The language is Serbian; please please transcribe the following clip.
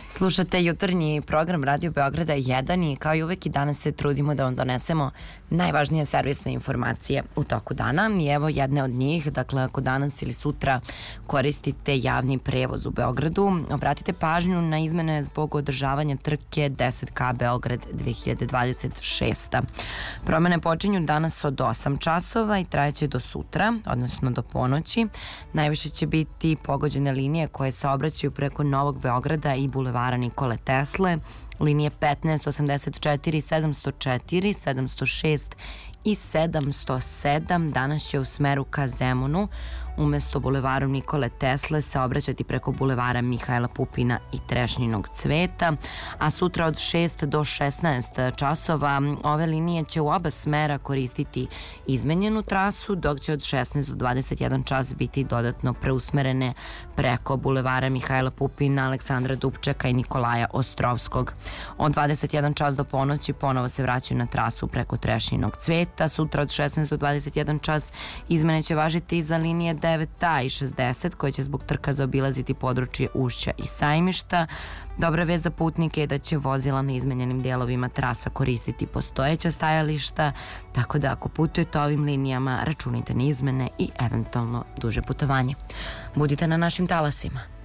Slušate jutarnji program Radio Beograda 1 i kao i uvek i danas se trudimo da vam donesemo najvažnije servisne informacije u toku dana i evo jedne od njih. Dakle, ako danas ili sutra koristite javni prevoz u Beogradu, obratite pažnju na izmene zbog održavanja trke 10K Beograd 2026. Promene počinju danas od 8 časova i trajeće do sutra, odnosno do ponoći. Najviše će biti pogođene linije koje saobraćaju preko Novog Beograda i bulevara Nikole Tesle, linije 15, 84, 704, 706 i 707 danas će u smeru ka Zemunu umesto bulevaru Nikole Tesle saobraćati preko bulevara Mihajla Pupina i Trešnjinog cveta, a sutra od 6 do 16 časova ove linije će u oba smera koristiti izmenjenu trasu, dok će od 16 do 21 čas biti dodatno preusmerene preko bulevara Mihajla Pupina, Aleksandra Dubčeka i Nikolaja Ostrovskog. Od 21 čas do ponoći ponovo se vraćaju na trasu preko Trešnjinog cveta. Sutra od 16 do 21 čas izmene će važiti i za linije 9A i 60 koje će zbog trka zaobilaziti područje Ušća i Sajmišta. Dobra vez za putnike je da će vozila na izmenjenim dijelovima trasa koristiti postojeća stajališta, tako da ako putujete ovim linijama računajte na izmene i eventualno duže putovanje. Budite na našim talasima.